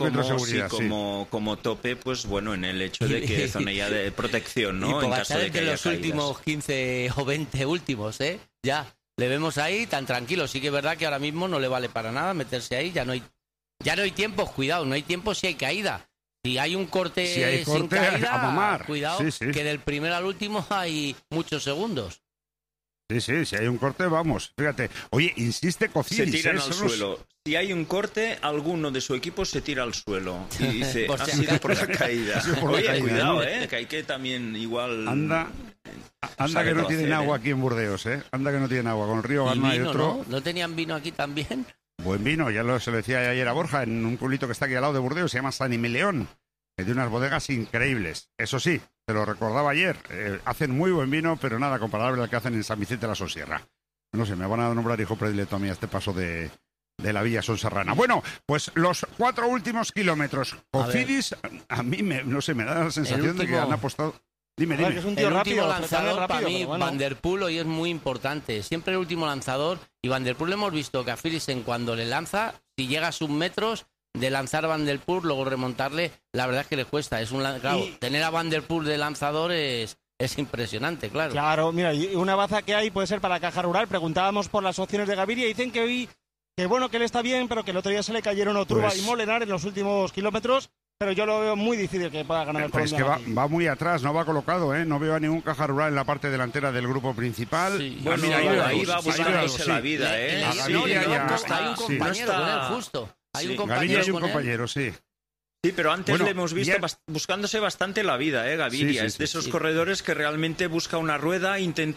como tope, pues bueno, en el hecho de que zona ya de protección, ¿no?
Y
en caso de que haya
los
caídas.
últimos 15 o 20 últimos, ya le vemos ahí tan tranquilo. Sí que es verdad que ahora mismo no le vale para nada meterse ahí, ya no hay tiempo, cuidado, no hay tiempo si hay caída. Si hay un corte, sin caída,
a mamar.
Cuidado, que del primero al último hay muchos segundos.
Sí, si hay un corte, vamos. Fíjate, oye, insiste Cofidis.
Se tiran al suelo. Si hay un corte, alguno de su equipo se tira al suelo. Y dice, ha sido por la caída. Oye, cuidado, que hay que también igual...
Anda que no tienen agua aquí en Burdeos, Anda que no tienen agua. Con el río Galma y otro...
¿No tenían vino aquí también?
Buen vino, se lo decía ayer a Borja, en un pueblito que está aquí al lado de Burdeos, se llama San Emilión, que tiene unas bodegas increíbles. Eso sí, te lo recordaba ayer, hacen muy buen vino, pero nada comparable al que hacen en San Vicente de la Sonsierra. No sé, me van a nombrar hijo predilecto a mí a este paso de la Villa Sonserrana. Bueno, pues los 4 últimos kilómetros. Cofidis, a mí me da la sensación de que han apostado... Dime.
Es un tío
el
rápido,
último lanzador
rápido,
para mí,
bueno.
Van der Poel, hoy es muy importante. Siempre el último lanzador. Y Van der Poel hemos visto que a Philipsen cuando le lanza, si llega a sus metros de lanzar Van der Poel, luego remontarle, la verdad es que le cuesta. Claro, tener a Van der Poel de lanzador es es impresionante, claro.
Claro, mira, y una baza que hay puede ser para la Caja Rural. Preguntábamos por las opciones de Gaviria y dicen que hoy, que bueno, que él está bien, pero que el otro día se le cayeron Otruba
Pues-
y Molenar en los últimos kilómetros, pero yo lo veo muy difícil que pueda ganar el
Pues es que
colombiano aquí.
va muy atrás, no va colocado, ¿eh? No veo a ningún Caja Rural en la parte delantera del grupo principal.
Sí.
Bueno,
mira,
ahí va
algo,
buscándose
sí.
la vida, ¿eh?
A
Sí,
Gaviria
no,
ya-
no,
sí.
hay un compañero con él, justo. Hay un
Sí.
compañero
Gaviria y un
con él.
compañero, sí.
Sí, pero antes
Bueno,
le hemos visto
ya-
buscándose bastante la vida, Gaviria.
Sí,
Es de esos
sí.
corredores que realmente busca una rueda,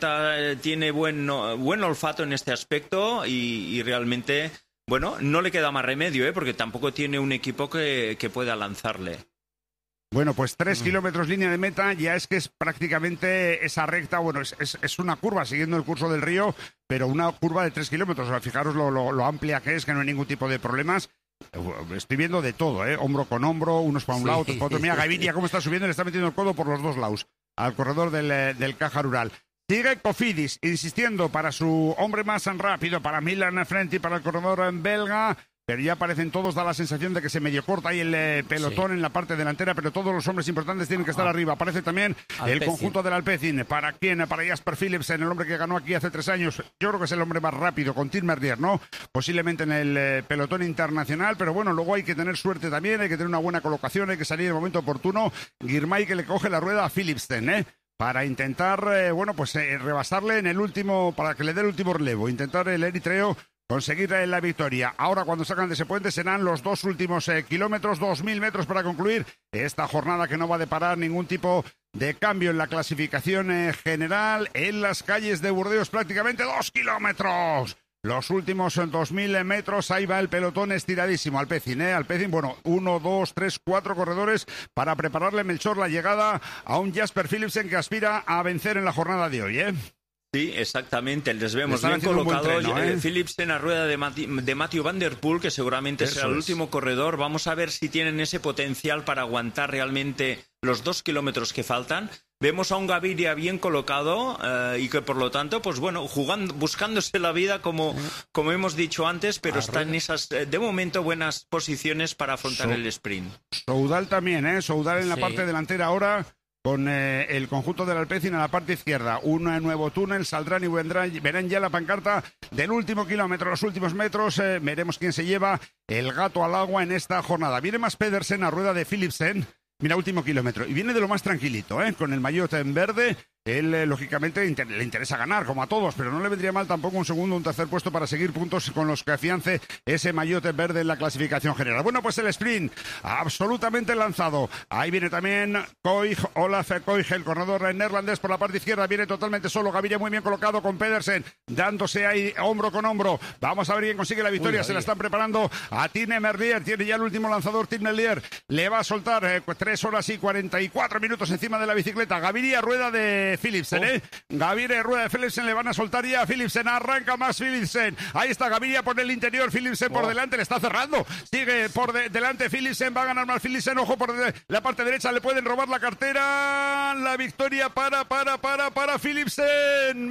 tiene buen olfato en este aspecto y realmente, bueno, no le queda más remedio, porque tampoco tiene un equipo que pueda lanzarle.
Bueno, pues 3 kilómetros línea de meta, ya es que es prácticamente esa recta, bueno, es una curva siguiendo el curso del río, pero una curva de 3 kilómetros. O sea, fijaros lo amplia que es, que no hay ningún tipo de problemas. Estoy viendo de todo, hombro con hombro, unos para un lado, otros para otro. Mira, Gaviria cómo está subiendo, le está metiendo el codo por los dos lados al corredor del Caja Rural. Sigue Cofidis insistiendo para su hombre más rápido, para Milan Frenti, para el corredor belga. Pero ya aparecen todos, da la sensación de que se medio corta ahí el pelotón en la parte delantera, pero todos los hombres importantes tienen que estar arriba. Aparece también el conjunto del Alpecin. ¿Para quién? Para Jasper Philipsen, el hombre que ganó aquí hace 3 años. Yo creo que es el hombre más rápido, con Tim Merlier, ¿no? Posiblemente en el pelotón internacional, pero bueno, luego hay que tener suerte también, hay que tener una buena colocación, hay que salir en el momento oportuno. Girmay que le coge la rueda a Philipsen, para intentar, rebasarle en el último, para que le dé el último relevo, intentar el eritreo conseguir la victoria. Ahora, cuando sacan de ese puente, serán los 2 últimos kilómetros, 2.000 metros para concluir esta jornada que no va a deparar ningún tipo de cambio en la clasificación general. En las calles de Burdeos, prácticamente 2 kilómetros. Los últimos 2.000 metros, ahí va el pelotón estiradísimo. Alpecin, bueno, 1, 2, 3, 4 corredores para prepararle, Melchor, la llegada a un Jasper Philipsen que aspira a vencer en la jornada de hoy,
Sí, exactamente, les vemos
Le están
bien
haciendo un buen
colocados.
treno,
Philipsen a rueda de Matthew Van Der Poel, que seguramente
Eso
será el
es.
último corredor. Vamos a ver si tienen ese potencial para aguantar realmente los 2 kilómetros que faltan. Vemos a un Gaviria bien colocado y que por lo tanto, pues bueno, buscándose la vida como hemos dicho antes, pero está en esas, de momento, buenas posiciones para afrontar el sprint.
Soudal también, Soudal en la
Sí.
parte delantera ahora, con el conjunto del Alpecin a la parte izquierda. Un nuevo túnel, saldrán y verán ya la pancarta del último kilómetro, los últimos metros. Veremos quién se lleva el gato al agua en esta jornada. Viene más Pedersen a rueda de Philipsen. Mira, último kilómetro. Y viene de lo más tranquilito, con el maillot en verde. Él, lógicamente, le interesa ganar, como a todos, pero no le vendría mal tampoco un segundo o un tercer puesto para seguir puntos con los que afiance ese maillot en verde en la clasificación general. Bueno, pues el sprint absolutamente lanzado. Ahí viene también Olaf Koig, el corredor neerlandés por la parte izquierda. Viene totalmente solo. Gaviria muy bien colocado con Pedersen, dándose ahí hombro con hombro. Vamos a ver quién consigue la victoria. Se la están preparando a Tim Merlier. Tiene ya el último lanzador, Tim Merlier. Le va a soltar 3 horas y 44 minutos encima de la bicicleta. Gaviria, rueda de Philipsen, Gaviria, rueda de Philipsen, le van a soltar ya a Philipsen, arranca más Philipsen, ahí está Gaviria por el interior, Philipsen por delante, le está cerrando, sigue por delante Philipsen, va a ganar más Philipsen, ojo por la parte derecha, le pueden robar la cartera, la victoria para Philipsen,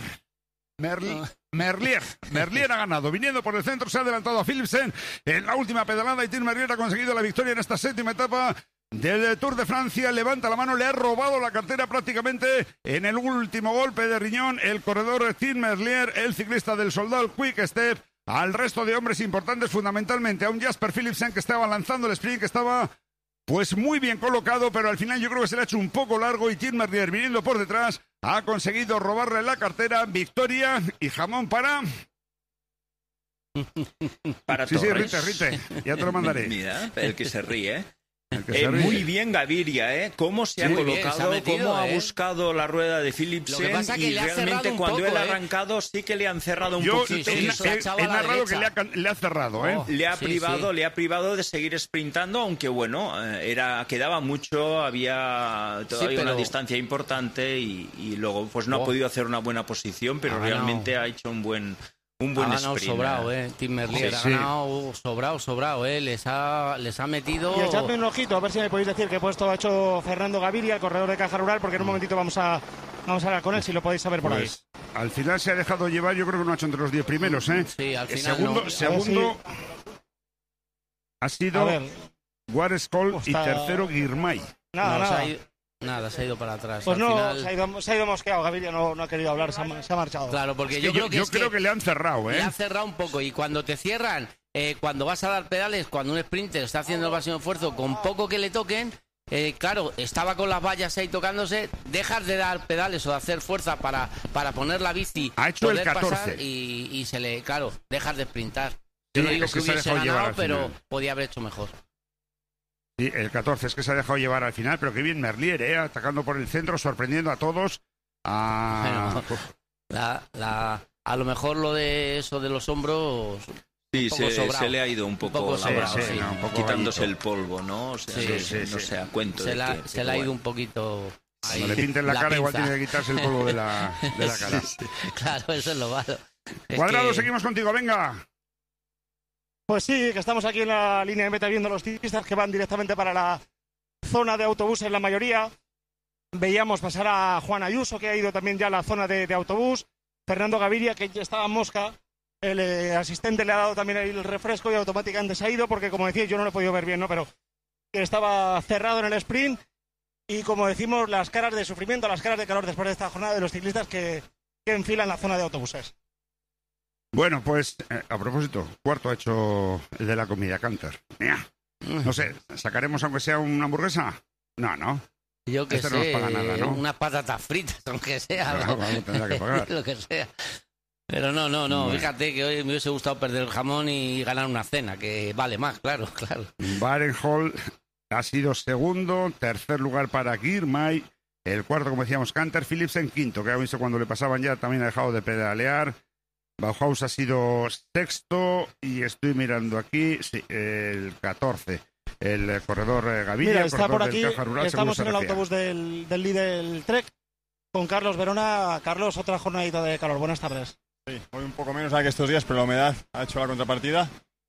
Merlier ha ganado, viniendo por el centro, se ha adelantado a Philipsen en la última pedalada y Tim Merlier ha conseguido la victoria en esta 7ª etapa del Tour de Francia. Levanta la mano, le ha robado la cartera prácticamente en el último golpe de riñón el corredor Tim Merlier, el ciclista del Soldado Quick Step, al resto de hombres importantes, fundamentalmente a un Jasper Philipsen que estaba lanzando el sprint, que estaba pues muy bien colocado, pero al final yo creo que se le ha hecho un poco largo y Tim Merlier, viniendo por detrás, ha conseguido robarle la cartera. Victoria y jamón para
Sí,
Torres. Rite, ya te lo mandaré.
Mira, el que se ríe,
Se ríe.
Muy bien Gaviria, cómo se ha
Muy bien,
colocado,
se ha metido,
cómo ha buscado la rueda de
Lo que
Philipsen
pasa es que
y
le ha cerrado
realmente
un
cuando
poco,
él ha arrancado sí que le han cerrado un poquito.
sí,
y
se ha echado
he
a la
narrado que
derecha.
le ha cerrado,
Le ha
Sí,
privado,
sí.
le ha privado de seguir sprintando, aunque bueno, quedaba mucho, había todavía
pero-
una distancia importante y luego pues no ha podido hacer una buena posición, pero
Ha ganado.
realmente ha hecho un buen
Ha ganado
sprint.
sobrado, Tim Merlier.
Sí,
Ha
sí.
ganado sobrado, Les ha metido...
Y echadme un ojito, a ver si me podéis decir qué puesto ha hecho Fernando Gaviria, el corredor de Caja Rural, porque en un momentito vamos a hablar con él, si lo podéis saber por ahí.
Pues, al final se ha dejado llevar, yo creo que no ha hecho entre los 10 primeros,
Sí, al final
segundo,
no.
segundo ha
A
sido
ver,
Wareskol y
Está-
tercero Girmay.
nada,
No,
nada.
se ha ido- Nada, se ha ido para atrás.
Pues
Al
no,
final...
se ha ido mosqueado. Gaviria no ha querido hablar, se ha marchado.
Claro, porque
yo creo que le han cerrado, ¿eh?
Le han cerrado un poco. Y cuando te cierran, cuando vas a dar pedales, cuando un sprinter está haciendo el máximo esfuerzo, con poco que le toquen, claro, estaba con las vallas ahí tocándose, dejas de dar pedales o de hacer fuerza para poner la bici,
ha hecho el
poder
14
pasar y se le, claro, dejas de sprintar. Yo
Sí,
no digo
es
que
que se ha
hubiese
dejado llevar
ganado,
al
pero
final.
podía haber hecho mejor.
Sí, el 14, es que se ha dejado llevar al final, pero qué bien Merlier, atacando por el centro, sorprendiendo a todos.
Bueno, a lo mejor lo de eso de los hombros...
Sí,
un poco sobrado.
se le ha ido un poco
sobrado,
sí,
un poco
quitándose
gallito.
el polvo, ¿no? O sea, no sé, a cuento.
Se
de que,
le ha ido un poquito... ahí,
Cuando le pinten la cara,
pinza.
igual tiene que quitarse el polvo de la cara.
Claro, eso es lo malo. Es
Cuadrado,
que-
seguimos contigo, venga.
Pues sí, que estamos aquí en la línea de meta viendo los ciclistas que van directamente para la zona de autobuses, la mayoría. Veíamos pasar a Juan Ayuso, que ha ido también ya a la zona de autobús. Fernando Gaviria, que ya estaba en mosca. El asistente le ha dado también ahí el refresco y automáticamente se ha ido, porque como decía, yo no lo he podido ver bien, ¿no? Pero que estaba cerrado en el sprint. Y como decimos, las caras de sufrimiento, las caras de calor después de esta jornada de los ciclistas que enfilan la zona de autobuses.
Bueno, pues, a propósito, cuarto ha hecho el de la comida, Canter. Mira, no sé, ¿sacaremos aunque sea una hamburguesa? No.
Yo que
Este
sé,
no nos paga nada, ¿no?
unas patatas fritas, aunque sea.
Claro, vamos, tendrá que pagar.
Lo que sea. Pero no,
Bueno.
fíjate que hoy me hubiese gustado perder el jamón y ganar una cena, que vale más, claro.
Barenhol ha sido segundo, tercer lugar para Girmay, el cuarto, como decíamos, Canter, Philipsen quinto, que ha visto cuando le pasaban ya, también ha dejado de pedalear. Bauhaus ha sido sexto y estoy mirando aquí, sí, el 14, el corredor Gaviria,
Mira,
el
está
corredor
por aquí,
del Caja Rural,
estamos en
Seguros
el
RCA.
autobús del Lidl Trek con Carlos Verona. Carlos, otra jornadita de calor. Buenas tardes.
Sí, hoy un poco menos que estos días, pero la humedad ha hecho la contrapartida.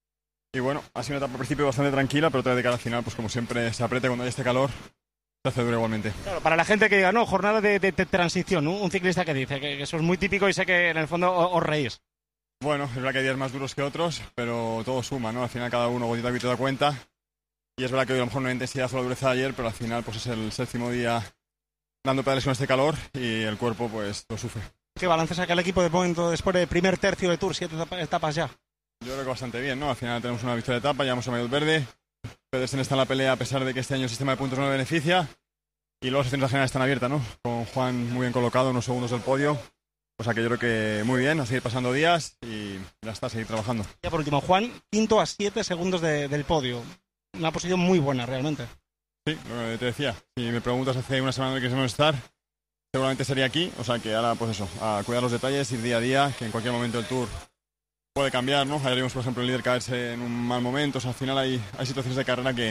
Y bueno, ha sido una etapa al principio bastante tranquila, pero otra vez de cara al final, pues como siempre se aprieta cuando hay este calor, se hace duro igualmente.
Claro, para la gente que diga, no, jornada de transición, ¿no? Un ciclista que dice que eso es muy típico y sé que en el fondo os reís.
Bueno, es verdad que hay días más duros que otros, pero todo suma, ¿no? Al final cada uno gotita a gotita da cuenta. Y es verdad que hoy a lo mejor no hay intensidad o la dureza de ayer, pero al final pues es el séptimo día dando pedales con este calor y el cuerpo pues lo sufre.
¿Qué balance saca el equipo de momento después del primer tercio de Tour, 7 etapas ya?
Yo creo que bastante bien, ¿no? Al final tenemos una victoria de etapa, llevamos a Maillot Verde. Pedersen está en la pelea a pesar de que este año el sistema de puntos no le beneficia. Y luego las secciones generales están abiertas, ¿no? Con Juan muy bien colocado, unos segundos del podio. O sea que yo creo que muy bien, a seguir pasando días y ya está, a seguir trabajando.
Ya por último, Juan, quinto a 7 segundos del podio. Una posición muy buena, realmente.
Sí, lo que te decía. Si me preguntas hace una semana de que queremos estar, seguramente sería aquí. O sea que ahora, pues eso, a cuidar los detalles, ir día a día, que en cualquier momento el Tour puede cambiar, ¿no? Ayer vimos, por ejemplo, el líder caerse en un mal momento. O sea, al final hay situaciones de carrera que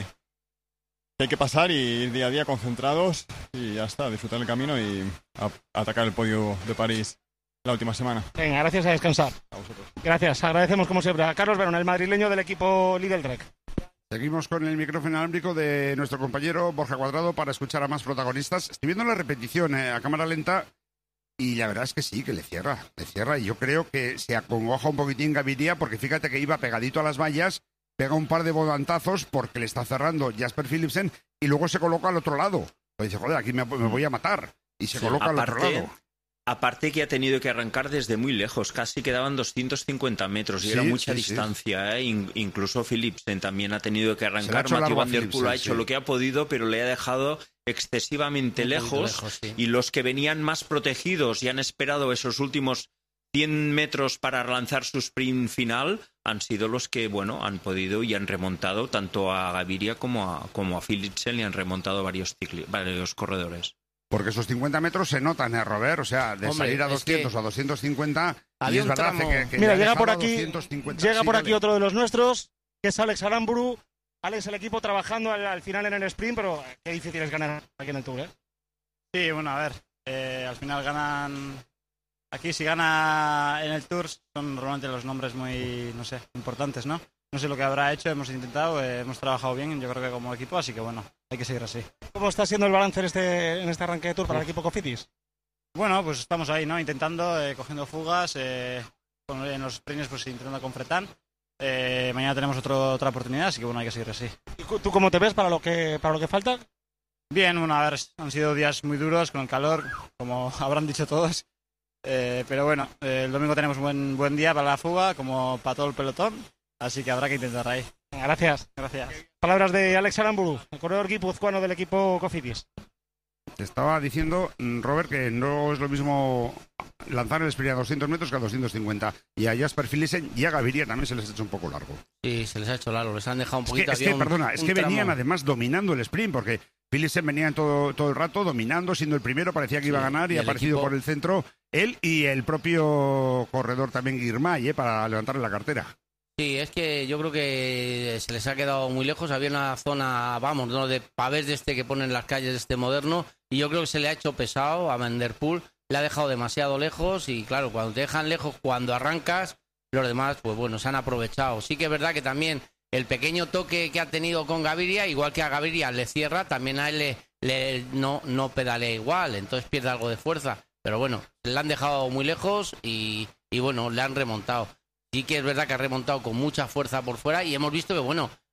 hay que pasar y ir día a día concentrados y ya está, disfrutar el camino y atacar el podio de París la última semana.
Venga, gracias, a descansar.
A vosotros.
Gracias, agradecemos como siempre a Carlos Verona, el madrileño del equipo Lidl Trek.
Seguimos con el micrófono inalámbrico de nuestro compañero Borja Cuadrado para escuchar a más protagonistas. Estoy viendo la repetición a cámara lenta y la verdad es que sí, que le cierra. Y yo creo que se acongoja un poquitín Gaviria porque fíjate que iba pegadito a las vallas, pega un par de volantazos porque le está cerrando Jasper Philipsen y luego se coloca al otro lado. Pues dice, joder, aquí me voy a matar. Y se coloca al otro lado.
Aparte que ha tenido que arrancar desde muy lejos, casi quedaban 250 metros y era mucha distancia. Incluso Philipsen también ha tenido que arrancar. Mathieu Van Der Poel ha hecho lo que ha podido, pero le ha dejado excesivamente lejos. Y los que venían más protegidos y han esperado esos últimos 100 metros para lanzar su sprint final han sido los que, bueno, han podido y han remontado tanto a Gaviria como a Philipsen, y han remontado varios corredores.
Porque esos 50 metros se notan, Robert, o sea, de salir a 200 o a 250, y es verdad que
mira,
le
llega
ha
por
dejado
aquí,
250.
llega
Sí,
por aquí
dale.
otro de los nuestros, que es Alex Aramburu. Alex, el equipo trabajando al final en el sprint, pero qué difícil es ganar aquí en el Tour, ¿eh?
Sí, bueno, a ver, al final ganan. Aquí si gana en el Tour son realmente los nombres muy, no sé, importantes, ¿no? No sé lo que habrá hecho, hemos intentado, hemos trabajado bien, yo creo que como equipo, así que bueno, hay que seguir así.
¿Cómo está siendo el balance en este arranque de Tour para el equipo Cofidis?
Bueno, pues estamos ahí, ¿no? Intentando, cogiendo fugas, en los sprints pues intentando con Fretán. Mañana tenemos otra oportunidad, así que bueno, hay que seguir así.
¿Y tú cómo te ves para lo que falta?
Bien, bueno, a ver, han sido días muy duros con el calor, como habrán dicho todos. Pero bueno, el domingo tenemos buen día para la fuga, como para todo el pelotón, así que habrá que intentar ahí.
Gracias. Palabras de Alex Aramburu, el corredor guipuzcoano del equipo Cofidis.
Te estaba diciendo, Robert, que no es lo mismo lanzar el sprint a 200 metros que a 250. Y a Jasper Philipsen y a Gaviria también se les ha hecho un poco largo.
Sí, se les ha hecho largo, les han dejado un poquito.
Es que venían además dominando el sprint, porque Philipsen venía todo el rato dominando, siendo el primero, parecía que iba a ganar y ha aparecido por el centro él y el propio corredor también Girmay, para levantarle la cartera.
Sí, es que yo creo que se les ha quedado muy lejos. Había una zona, ¿no?, de pavés de que ponen las calles de moderno, y yo creo que se le ha hecho pesado a Van der Poel. Le ha dejado demasiado lejos y, claro, cuando te dejan lejos, cuando arrancas, los demás, pues bueno, se han aprovechado. Sí que es verdad que también el pequeño toque que ha tenido con Gaviria, igual que a Gaviria le cierra, también a él no pedalea igual, entonces pierde algo de fuerza. Pero bueno, le han dejado muy lejos y bueno, le han remontado. Sí que es verdad que ha remontado con mucha fuerza por fuera y hemos visto que, bueno,